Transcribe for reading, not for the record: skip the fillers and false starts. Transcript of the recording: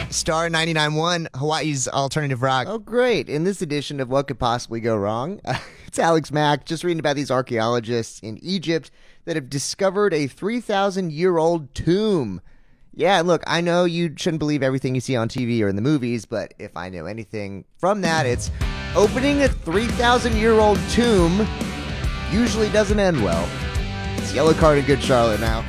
Star 99.1, Hawaii's alternative rock. Oh, great. In this edition of What Could Possibly Go Wrong, it's Alex Mack just reading about these archaeologists in Egypt that have discovered a 3,000-year-old tomb. Yeah, look, I know you shouldn't believe everything you see on TV or in the movies, but if I know anything from that, it's opening a 3,000-year-old tomb usually doesn't end well. It's Yellow Card in Good Charlotte now.